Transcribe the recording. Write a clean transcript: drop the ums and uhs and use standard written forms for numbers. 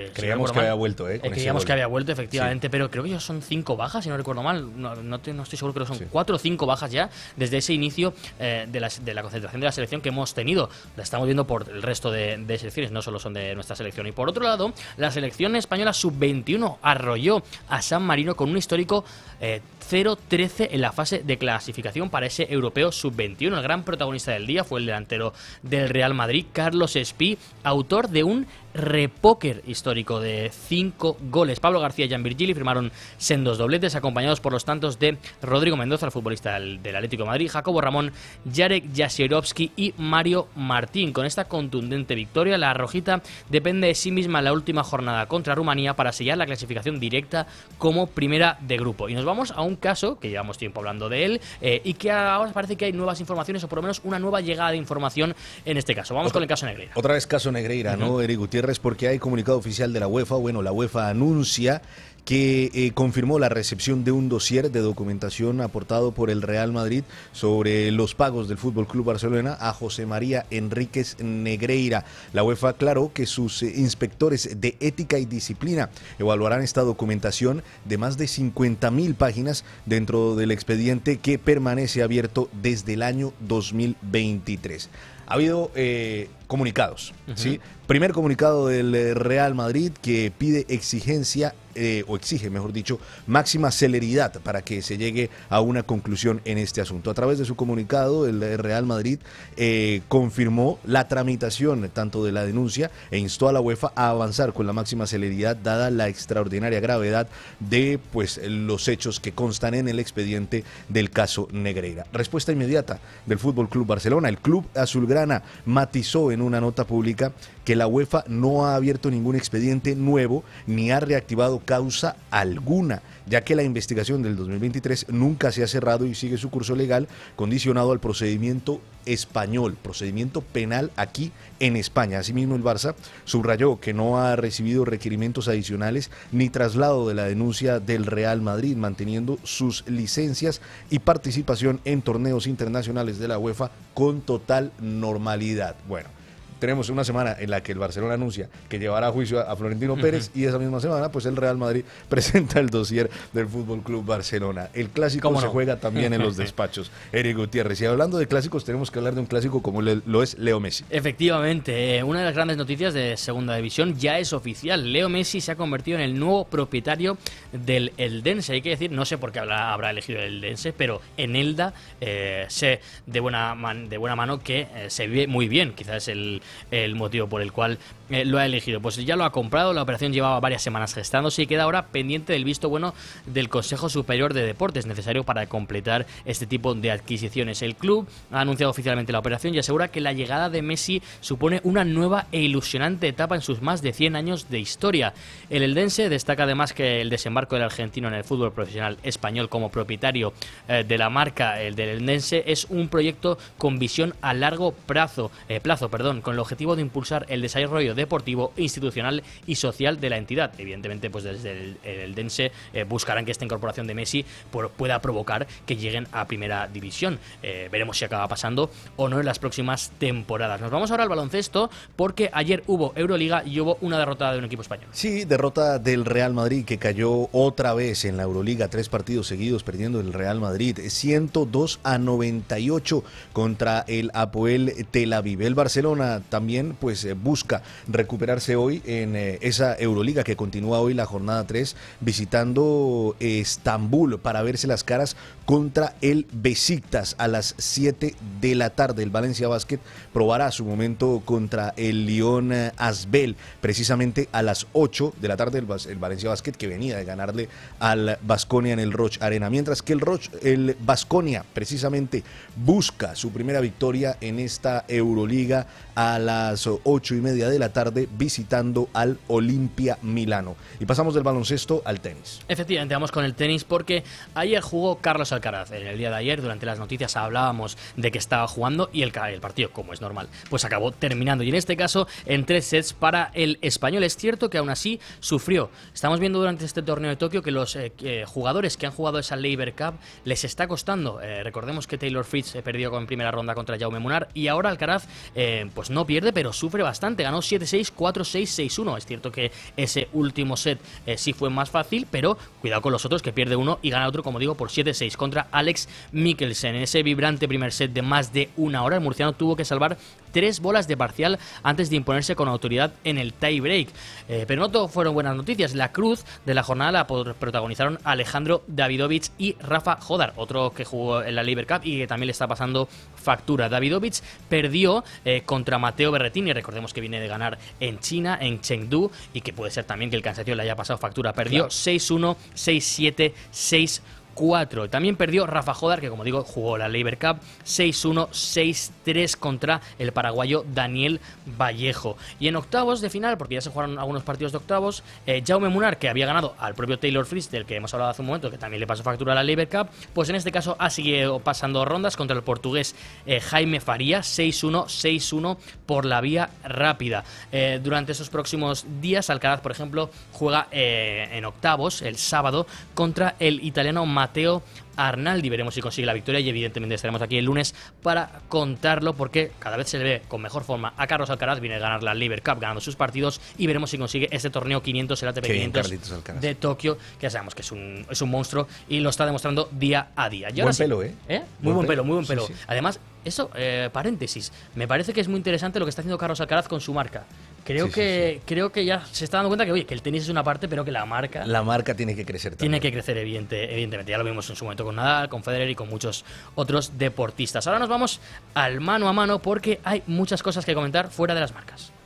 Creíamos que había vuelto, creíamos que había vuelto, efectivamente, sí. Pero creo que ya son 5 bajas, si no recuerdo mal. No estoy seguro, creo que son 4 o 5 bajas ya desde ese inicio de la concentración de la selección que hemos tenido. La estamos viendo por el resto de selecciones, no solo son de nuestra selección. Y por otro lado, la selección española sub-21 arrolló a San Marino con un histórico 0-13 en la fase de clasificación para ese europeo sub-21. El gran protagonista del día fue el delantero del Real Madrid, Carlos Espí, autor de un repóker histórico de 5 goles. Pablo García y Jan Virgili firmaron sendos dobletes, acompañados por los tantos de Rodrigo Mendoza, el futbolista del Atlético de Madrid, Jacobo Ramón, Jarek Jasierovski y Mario Martín. Con esta contundente victoria, la rojita depende de sí misma en la última jornada contra Rumanía para sellar la clasificación directa como primera de grupo. Y nos vamos a un caso que llevamos tiempo hablando de él y que ahora parece que hay nuevas informaciones, o por lo menos una nueva llegada de información en este caso. Vamos con el caso Negreira. Otra vez caso Negreira, ¿no, Eric Gutiérrez? Porque hay comunicado oficial de la UEFA. Bueno, la UEFA anuncia que confirmó la recepción de un dossier de documentación aportado por el Real Madrid sobre los pagos del Fútbol Club Barcelona a José María Enríquez Negreira. La UEFA aclaró que sus inspectores de ética y disciplina evaluarán esta documentación de más de 50.000 páginas dentro del expediente que permanece abierto desde el año 2023. Ha habido comunicados, ¿sí? Primer comunicado del Real Madrid que pide exigencia, o exige, mejor dicho, máxima celeridad para que se llegue a una conclusión en este asunto. A través de su comunicado, el Real Madrid confirmó la tramitación tanto de la denuncia e instó a la UEFA a avanzar con la máxima celeridad dada la extraordinaria gravedad de los hechos que constan en el expediente del caso Negreira. Respuesta inmediata del Fútbol Club Barcelona. El club azulgrana matizó en una nota pública que la UEFA no ha abierto ningún expediente nuevo ni ha reactivado causa alguna, ya que la investigación del 2023 nunca se ha cerrado y sigue su curso legal condicionado al procedimiento español, procedimiento penal aquí en España. Asimismo, el Barça subrayó que no ha recibido requerimientos adicionales ni traslado de la denuncia del Real Madrid, manteniendo sus licencias y participación en torneos internacionales de la UEFA con total normalidad. Bueno, tenemos una semana en la que el Barcelona anuncia que llevará a juicio a Florentino Pérez y esa misma semana pues el Real Madrid presenta el dossier del Fútbol Club Barcelona. El clásico se juega también en los despachos, Eric Gutiérrez. Y hablando de clásicos, tenemos que hablar de un clásico como lo es Leo Messi. Efectivamente, una de las grandes noticias de Segunda División ya es oficial. Leo Messi se ha convertido en el nuevo propietario del Eldense. Hay que decir, no sé por qué habrá elegido el Eldense, pero en Elda sé de buena mano que se vive muy bien. Quizás es el motivo por el cual lo ha elegido. Pues ya lo ha comprado, la operación llevaba varias semanas gestándose y queda ahora pendiente del visto bueno del Consejo Superior de Deportes, necesario para completar este tipo de adquisiciones. El club ha anunciado oficialmente la operación y asegura que la llegada de Messi supone una nueva e ilusionante etapa en sus más de 100 años de historia. El eldense destaca además que el desembarco del argentino en el fútbol profesional español como propietario de la marca, el del eldense, es un proyecto con visión a largo plazo, con el objetivo de impulsar el desarrollo deportivo, institucional y social de la entidad. Evidentemente, pues desde el eldense buscarán que esta incorporación de Messi pueda provocar que lleguen a primera división. Veremos si acaba pasando o no en las próximas temporadas. Nos vamos ahora al baloncesto porque ayer hubo Euroliga y hubo una derrota de un equipo español. Sí, derrota del Real Madrid que cayó otra vez en la Euroliga, 3 partidos seguidos perdiendo el Real Madrid, 102-98 contra el Hapoel Tel Aviv. El Barcelona también busca recuperarse hoy en esa Euroliga que continúa hoy la jornada 3 visitando Estambul para verse las caras contra el Besiktas a las 7 de la tarde. El Valencia Basket probará su momento contra el Lyon Asbel precisamente a las 8 de la tarde. El Valencia Basket que venía de ganarle al Baskonia en el Roch Arena, mientras que el Baskonia precisamente busca su primera victoria en esta Euroliga a las 8:30 de la tarde visitando al Olimpia Milano. Y pasamos del baloncesto al tenis. Efectivamente, vamos con el tenis porque ayer jugó Carlos Alcaraz. En el día de ayer, durante las noticias, hablábamos de que estaba jugando y el partido, como es normal, pues acabó terminando. Y en este caso, en 3 sets para el español. Es cierto que aún así sufrió. Estamos viendo durante este torneo de Tokio que los jugadores que han jugado esa Laver Cup les está costando. Recordemos que Taylor Fritz perdió en primera ronda contra Jaume Munar y ahora Alcaraz pues no pierde, pero sufre bastante. Ganó 7 7-6, 4-6, 6-1. Es cierto que ese último set sí fue más fácil, pero cuidado con los otros, que pierde uno y gana otro, como digo, por 7-6 contra Alex Mikkelsen. En ese vibrante primer set de más de una hora, el murciano tuvo que salvar 3 bolas de parcial antes de imponerse con autoridad en el tie break. Pero no todo fueron buenas noticias. La cruz de la jornada la protagonizaron Alejandro Davidovich y Rafa Jodar, otro que jugó en la Laver Cup y que también le está pasando factura. Davidovich perdió contra Matteo Berrettini, recordemos que viene de ganar en China, en Chengdu, y que puede ser también que el cansancio le haya pasado factura. Perdió 6-1, 6-7, 6-4. También perdió Rafa Jodar, que como digo jugó la Laver Cup, 6-1, 6-3 contra el paraguayo Daniel Vallejo. Y en octavos de final, porque ya se jugaron algunos partidos de octavos, Jaume Munar, que había ganado al propio Taylor Fritz, del que hemos hablado hace un momento, que también le pasó factura a la Laver Cup, pues en este caso ha seguido pasando rondas contra el portugués Jaime Faría, 6-1, 6-1 por la vía rápida. Durante esos próximos días, Alcaraz, por ejemplo, juega en octavos el sábado contra el italiano Matteo Arnaldi. Veremos si consigue la victoria y evidentemente estaremos aquí el lunes para contarlo, porque cada vez se le ve con mejor forma a Carlos Alcaraz. Viene a ganar la Laver Cup ganando sus partidos y veremos si consigue este torneo 500, el ATP 500 de Tokio, que ya sabemos que es un monstruo y lo está demostrando día a día. Y buen pelo, Muy buen pelo, muy buen pelo. Sí, sí. Además, eso, paréntesis, me parece que es muy interesante lo que está haciendo Carlos Alcaraz con su marca. Creo que ya se está dando cuenta que, oye, que el tenis es una parte, pero que la marca tiene que crecer también. tiene que crecer, evidentemente. Ya lo vimos en su momento con Nadal, con Federer y con muchos otros deportistas. Ahora nos vamos al mano a mano, porque hay muchas cosas que comentar fuera de las marcas.